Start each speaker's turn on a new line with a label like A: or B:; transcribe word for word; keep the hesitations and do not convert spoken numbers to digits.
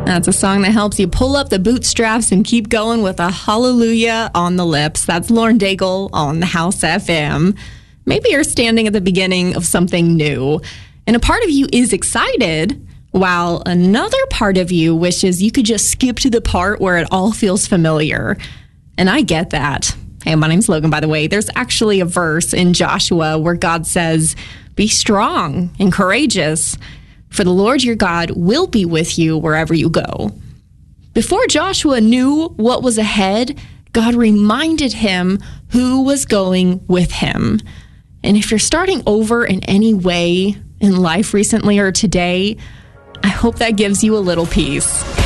A: That's a song that helps you pull up the bootstraps and keep going with a hallelujah on the lips. That's Lauren Daigle on the House F M. Maybe you're standing at the beginning of something new, and a part of you is excited, while another part of you wishes you could just skip to the part where it all feels familiar. And I get that. Hey, my name's Logan, by the way. There's actually a verse in Joshua where God says, "Be strong and courageous, for the Lord your God will be with you wherever you go." Before Joshua knew what was ahead, God reminded him who was going with him. And if you're starting over in any way in life recently or today, I hope that gives you a little peace.